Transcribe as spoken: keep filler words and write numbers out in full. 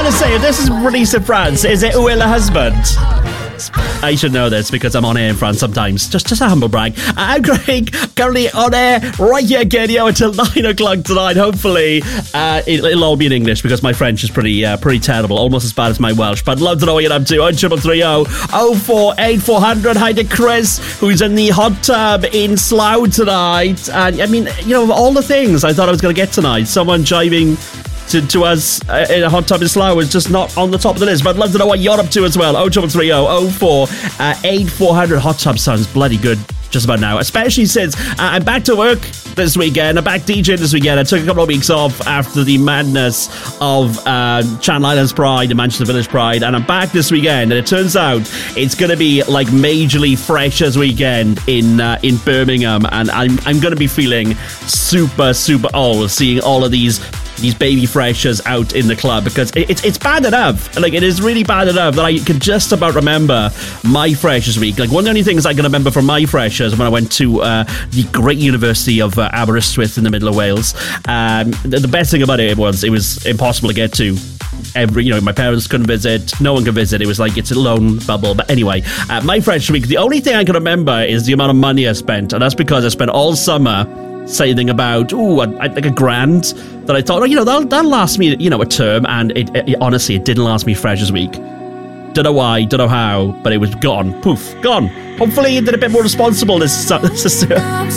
to say, if this is released in France, is it Où est le husband? I should know this because I'm on air in France sometimes. Just just a humble brag. I'm Craig, currently on air right here again, yo, until nine o'clock tonight. Hopefully, uh, it, it'll all be in English because my French is pretty uh, pretty terrible, almost as bad as my Welsh. But I'd love to know what you're up to. oh triple three oh oh four eight four hundred. Hi to Chris, who's in the hot tub in Slough tonight. And I mean, you know, of all the things I thought I was going to get tonight, someone jiving To, to us uh, in a hot tub in Slough is just not on the top of the list. But I'd love to know what you're up to as well. oh triple three oh oh four eight four hundred. Hot tub sounds bloody good just about now, especially since uh, I'm back to work this weekend. I'm back DJing this weekend. I took a couple of weeks off after the madness of uh, Channel Islands Pride and Manchester Village Pride, and I'm back this weekend, and it turns out it's going to be like majorly Freshers weekend in uh, in Birmingham, and I'm, I'm going to be feeling super, super old seeing all of these these baby freshers out in the club, because it, it's it's bad enough. Like, it is really bad enough that I can just about remember my Freshers week. Like, one of the only things I can remember from my Freshers when I went to uh, the great University of uh, Aberystwyth in the middle of Wales. Um, the, the best thing about it was it was impossible to get to. Every, you know, my parents couldn't visit, no one could visit. It was like it's a lone bubble. But anyway, uh, my Freshers week, the only thing I can remember is the amount of money I spent, and that's because I spent all summer saving about, ooh, like a grand that I thought, oh, you know, that'll, that'll last me, you know, a term. And it, it honestly, it didn't last me Freshers week. Don't know why, don't know how, but it was gone. Poof, gone. Hopefully you did a bit more responsible this, this